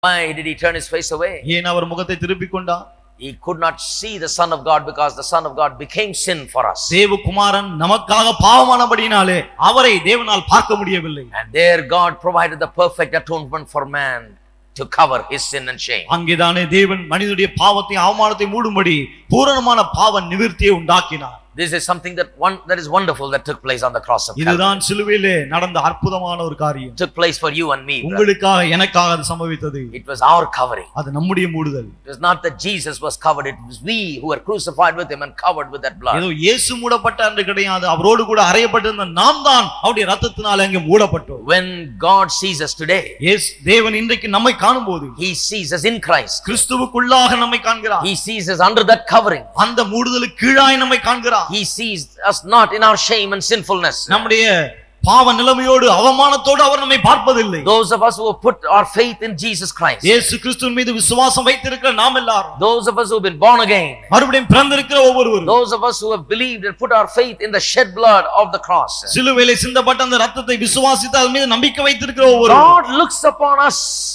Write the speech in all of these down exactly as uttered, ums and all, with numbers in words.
Why did he turn his face away? ஏன் அவர் முகத்தை திருப்பிக் கொண்டார்? He could not see the Son of God because the Son of God became sin for us. தேவகுமாரன் நமக்காக பாவமானபடியினாலே அவரை தேவனால் பார்க்க முடியவில்லை. And there God provided the perfect atonement for man to cover his sin and shame. அங்கேதானே தேவன் மனிதனுடைய பாவத்தை அவமானத்தை மூடும்படி பூரணமான பாவ நிவிர்த்தியை உண்டாக்கினார். This is something that one that is wonderful that took place on the cross of Calvary. இதுதான் சிலுவையிலே நடந்த அற்புதமான ஒரு காரியம். Took place for you and me. உங்களுக்காக எனக்காக அது சம்பவித்தது. It was our covering. அது நம்முடைய மூடுதல். It was not that Jesus was covered, it was we who were crucified with him and covered with that blood. ஏதோ இயேசு மூடப்பட்டார் என்று கிடையாது, அவரோடு கூட அறையப்பட்டிருந்த நாம் தான் அவருடைய இரத்தத்தினாலே அங்கே மூடப்பட்டோம். When God sees us today, இயேசு தேவன் இன்றைக்கு நம்மை காணும்போது he sees us in Christ. கிறிஸ்துவுக்குள்ளாக நம்மை காண்கிறார். He sees us under that covering. அந்த மூடுதலுக்கு கீழாய் நம்மை காண்கிறார். He sees us not in our shame and sinfulness. நம்முடைய பாவ நிலைமையோடு அவமானத்தோடு அவர் நம்மை பார்ப்பதில்லை. Those of us who have put our faith in Jesus Christ, இயேசு கிறிஸ்துவின் மீது விசுவாசம் வைத்திருக்கிற நாம் எல்லாரும், those of us who have been born again, மறுபடியும் பிறந்திருக்கிற ஒவ்வொருவரும், those of us who have believed and put our faith in the shed blood of the cross, சிலுவையிலே சிந்தப்பட்ட அந்த இரத்தத்தை விசுவாசித்து அதன் மீது நம்பிக்கை வைத்திருக்கிற ஒவ்வொருவரும், God looks upon us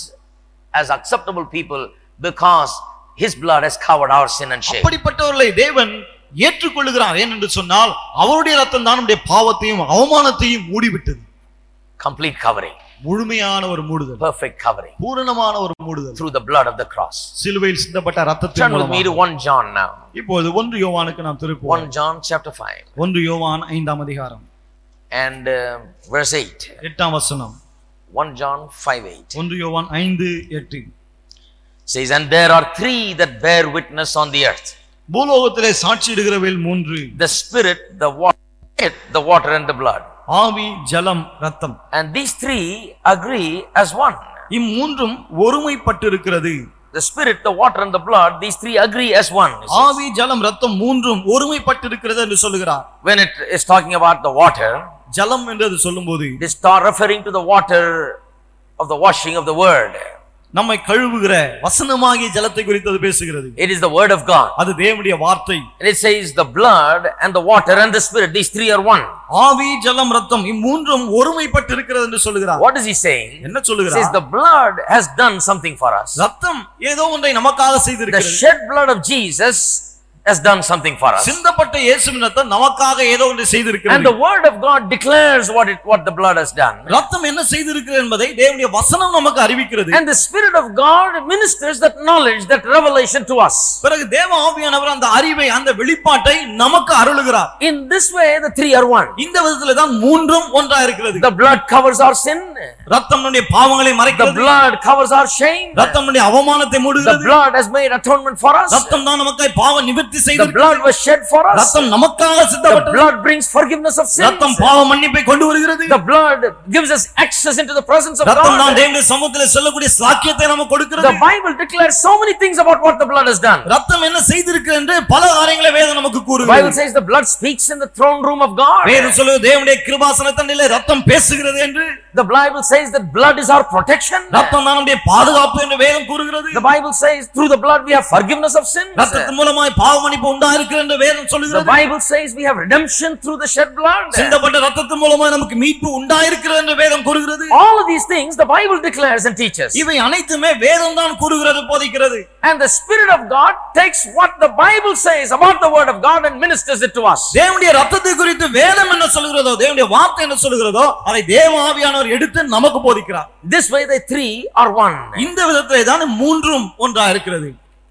as acceptable people because his blood has covered our sin and shame. அப்படிப்பட்டவர்களை தேவன் ஏற்றுக்கொள்கிறார். ஏனென்று சொன்னால் அவருடைய இரத்தம் தான் நம்முடைய பாவத்தையும் அவமானத்தையும் மூடிவிட்டது. Complete covering, முழுமையான ஒரு மூடுதல், perfect covering, பூரணமான ஒரு மூடுதல் through the blood of the cross. சிலுவையில் சிந்தப்பட்ட இரத்தத்தின் Turn with me to மூலமாக. First John now. இப்போது ஒன்று யோவானுக்கு நாம் திருப்புவோம். First John chapter five ஒன்று யோவான் ஐந்தாம் அதிகாரம் and uh, verse eight. எட்டாம் வசனம். First John five eight ஒன்று யோவான் ஐந்து எட்டு says, and there are three that bear witness on the earth, பூலோகத்திலே சாட்சியிடுகிறவைகள் மூன்று, the spirit, the water, the water and the blood. ஆவி, ஜலம், இரத்தம். And these three agree as one. இம்மூன்றும் ஒருமைப்பட்டிருக்கிறது. The spirit, the water and the blood, these three agree as one. ஆவி, ஜலம், இரத்தம் மூன்றும் ஒருமைப்பட்டிருக்கிறது என்று சொல்லுகிறார். When it is talking about the water, ஜலம் என்று அது சொல்லும்போது it is referring to the water of the washing of the word. நம்மை கழுவுகிற வசனமாகிய ஜலத்தை குறித்து அது பேசுகிறது. It is the word of God. அது தேவனுடைய வார்த்தை. And it says the blood and the water and the spirit, these three are one. ஆவி, ஜலம், இரத்தம் இம்மூன்றும் ஒருமைப்பட்டிருக்கிறது என்று சொல்லுகிறார். What is he saying? என்ன He சொல்லுகிறார்? says the blood has done something for us. இரத்தம் ஏதோ ஒன்றை நமக்காக The செய்திருக்கிறது. shed blood of Jesus has done something for us. சிந்தப்பட்ட இயேசுவின் இரத்தம் நமக்காக ஏதோ ஒன்றை And செய்திருக்கிறது. the word of God declares what it what the blood has done. இரத்தம் என்ன செய்திருக்கிறது என்பதை தேவனுடைய வசனம் நமக்கு அறிவிக்கிறது. And the spirit of God ministers that knowledge, that revelation to us. பிறகு தேவ ஆவியானவர் அந்த அறிவை, அந்த வெளிப்பாட்டை நமக்கு அருளுகிறார். In this way the three are one. இந்த விதத்திலே தான் மூன்றும் ஒன்றா இருக்கிறது. The blood covers our sin. இரத்தம் நம்முடைய பாவங்களை The மறைக்கிறது. blood covers our shame. இரத்தம் நம்முடைய அவமானத்தை The மூடுகிறது. blood has made atonement for us. இரத்தம் தான் நமக்காக பாவ நிவர்த்தி The செய்திருக்கிறது. blood was shed for us. இரத்தம் நமக்காக The சிந்தப்பட்டது. blood brings forgiveness of sins. இரத்தம் பாவ மன்னிப்பை கொண்டு வருகிறது. The blood gives us access into the presence of இரத்தம் தான் God. தேவனுடைய சமூகத்திலே சொல்லக்கூடிய சாக்கியத்தை நமக்கு கொடுக்கிறது. The Bible declares so many things about what the blood has done. இரத்தம் என்ன செய்திருக்கிறது என்று பல காரியங்களை வேதம் நமக்கு The கூறுகிறது. Bible says the blood speaks in the throne room of God. வேதம் சொல்லுது தேவனுடைய கிருபாசனத்திலே இரத்தம் பேசுகிறது என்று. The Bible says that blood is our protection. இரத்தம் தான் நம்முடைய பாதுகாப்பு என்று வேதம் கூறுகிறது. The Bible says through the blood we have forgiveness of sins. இரத்தத்தின் மூலமாய் பாவ மன்னிப்பு உண்டாயிருக்கிறது என்று வேதம் The சொல்லுகிறது. Bible says we have redemption through the shed blood. சிந்தப்பட்ட இரத்தத்தின் மூலமாய் நமக்கு மீட்பு உண்டாயிருக்கிறது என்று வேதம் கூறுகிறது. All of these things the Bible declares and teaches. இவை அனைத்துமே வேதம் தான் கூறுகிறது, போதிக்கிறது. And the Spirit of God takes what the Bible says about the word of God and ministers it to us. தேவனுடைய இரத்தத்தை குறித்து வேதம் என்ன சொல்கிறதோ, தேவனுடைய வார்த்தை என்ன சொல்கிறதோ அதை தேவ ஆவியானவர் எடுத்து நமக்கு போதிக்கிறார். This way the three are one. இந்த விதத்திலே தான் மூன்றும் ஒன்றா இருக்கிறது.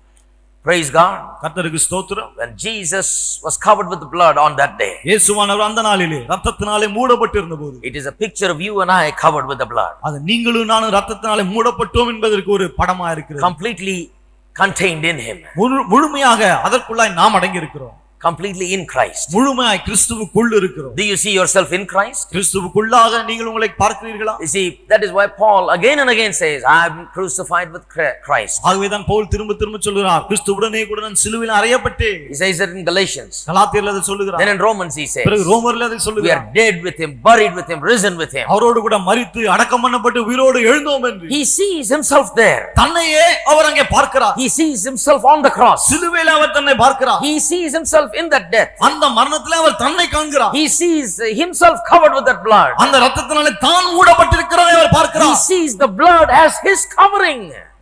Praise God. கர்த்தருக்கு ஸ்தோத்திரம். When Jesus was covered with the blood on that day, இயேசுவானவர் அந்த நாளிலே இரத்தத்தினாலே மூடப்பட்டிருந்த போது, it is a picture of you and I covered with the blood. அது நீங்களும் நானும் இரத்தத்தினாலே மூடப்பட்டோம் என்பதற்கு ஒரு படமா இருக்கிறது. Completely contained in him. முழு- முழுமையாக அதற்குள்ளாய் நாம் அடங்கி இருக்கிறோம். Completely in Christ. முழுமையாய் கிறிஸ்துவுக்குள் இருக்கிறோம். Do you see yourself in Christ? கிறிஸ்துவுக்குள்ளாக நீங்கள் உங்களை பார்க்கிறீர்களா? You see, that is why Paul again and again says, I am crucified with Christ. ஆகவேதான் பவுல் திரும்ப திரும்ப சொல்கிறார், கிறிஸ்துவுடனே கூட நான் சிலுவையில் அறையப்பட்டேன். He says it in Galatians. கலாத்தியர்ல அதை சொல்லுகிறார். Then in Romans he says, பிறகு ரோமர்ல அதை we சொல்லுகிறார். are dead with him, buried with him, risen with him. அவரோடு கூட மரித்து அடக்கம் பண்ணப்பட்டு உயிரோடு எழுந்தோம் என்று He sees himself there. தன்னையே அவர் அங்கே பார்க்கிறார். He sees himself on the cross. சிலுவையில் அவர் தன்னை பார்க்கிறார். He sees himself in that death. அந்த மரணத்திலே அவர் தன்னை காண்கிறார். He sees himself covered with that blood. அந்த இரத்தத்தினாலே தான் மூடப்பட்டிருக்கிறதை அவர் He பார்க்கிறார். sees the blood as his covering.